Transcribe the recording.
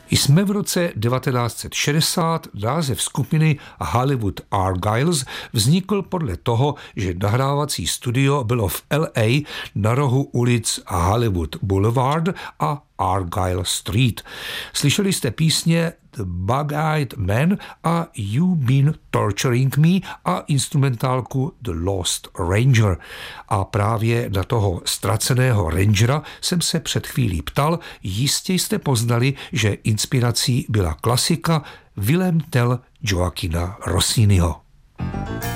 Jsme v roce 1960, název skupiny Hollywood Argyles vznikl podle toho, že nahrávací studio bylo v LA na rohu ulic Hollywood Boulevard a Argyle Street. Slyšeli jste písně The Bug-Eyed Man a You've Been Torturing Me a instrumentálku The Lost Ranger. A právě na toho ztraceného rangera jsem se před chvílí ptal, jistě jste poznali, že inspirací byla klasika Willem Tell Joaquina Rossiniho.